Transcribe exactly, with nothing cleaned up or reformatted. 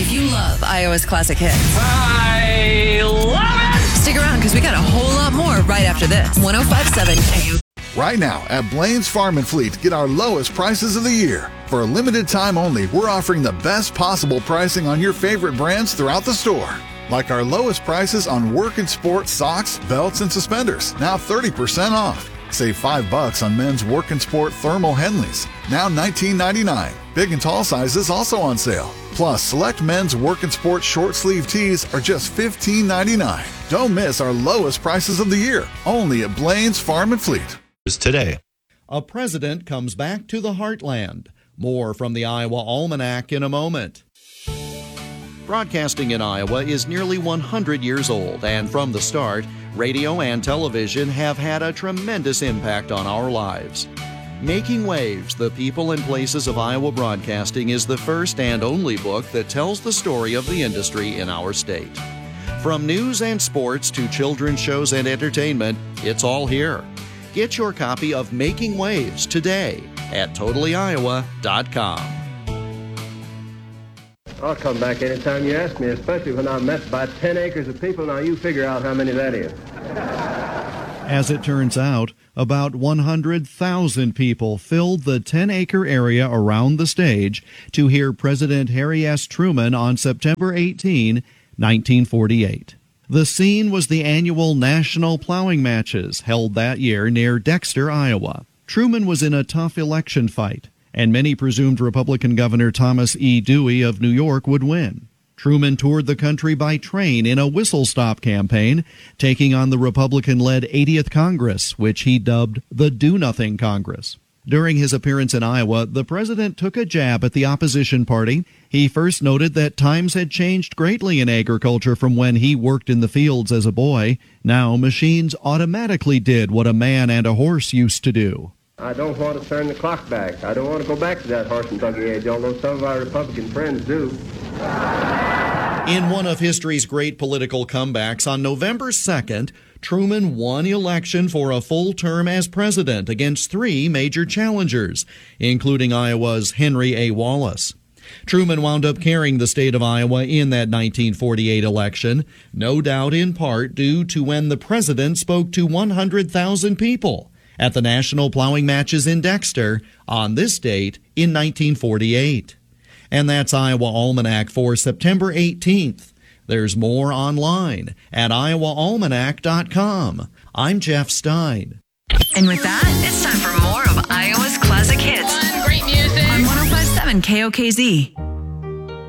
if you love Iowa's classic hits. I love it! Stick around because we got a whole lot more right after this. one oh five point seven K O K. Right now at Blaine's Farm and Fleet, get our lowest prices of the year. For a limited time only, we're offering the best possible pricing on your favorite brands throughout the store. Like our lowest prices on work and sport socks, belts, and suspenders, now thirty percent off. Save five bucks on men's work and sport thermal Henleys, now nineteen ninety-nine. Big and tall sizes also on sale. Plus, select men's work and sport short sleeve tees are just fifteen ninety-nine. Don't miss our lowest prices of the year, only at Blaine's Farm and Fleet. Today. A president comes back to the heartland. More from the Iowa Almanac in a moment. Broadcasting in Iowa is nearly one hundred years old, and from the start, radio and television have had a tremendous impact on our lives. Making Waves, The People and Places of Iowa Broadcasting is the first and only book that tells the story of the industry in our state. From news and sports to children's shows and entertainment, it's all here. Get your copy of Making Waves today at totally iowa dot com. I'll come back anytime you ask me, especially when I'm met by ten acres of people. Now you figure out how many that is. As it turns out, about one hundred thousand people filled the ten-acre area around the stage to hear President Harry S. Truman on September eighteenth, nineteen forty-eight. The scene was the annual National Plowing Matches held that year near Dexter, Iowa. Truman was in a tough election fight, and many presumed Republican Governor Thomas E. Dewey of New York would win. Truman toured the country by train in a whistle-stop campaign, taking on the Republican-led eightieth Congress, which he dubbed the Do-Nothing Congress. During his appearance in Iowa, the president took a jab at the opposition party. He first noted that times had changed greatly in agriculture from when he worked in the fields as a boy. Now machines automatically did what a man and a horse used to do. I don't want to turn the clock back. I don't want to go back to that horse and buggy age, although some of our Republican friends do. In one of history's great political comebacks, on November second, Truman won election for a full term as president against three major challengers, including Iowa's Henry A. Wallace. Truman wound up carrying the state of Iowa in that nineteen forty-eight election, no doubt in part due to when the president spoke to one hundred thousand people at the National Plowing Matches in Dexter on this date in nineteen forty-eight. And that's Iowa Almanac for September eighteenth. There's more online at iowa almanac dot com. I'm Jeff Stein. And with that, it's time for more of Iowa's classic hits. Fun, great music. On one oh five point seven K O K Z.